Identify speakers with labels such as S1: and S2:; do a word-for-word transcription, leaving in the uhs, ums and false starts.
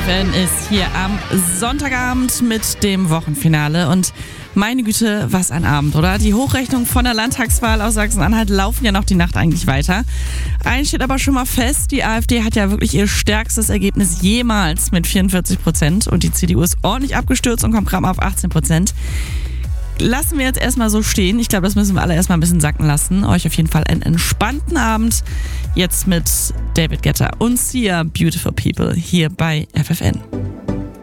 S1: N ist hier am Sonntagabend mit dem Wochenfinale und meine Güte, was ein Abend, oder? Die Hochrechnung von der Landtagswahl aus Sachsen-Anhalt laufen ja noch die Nacht eigentlich weiter. Eins steht aber schon mal fest, die AfD hat ja wirklich ihr stärkstes Ergebnis jemals mit vierundvierzig Prozent und die C D U ist ordentlich abgestürzt und kommt gerade mal auf achtzehn Prozent. Lassen wir jetzt erstmal so stehen. Ich glaube, das müssen wir alle erstmal ein bisschen sacken lassen. Euch auf jeden Fall einen entspannten Abend. Jetzt mit David Guetta und Sia, Beautiful People, hier bei F F N.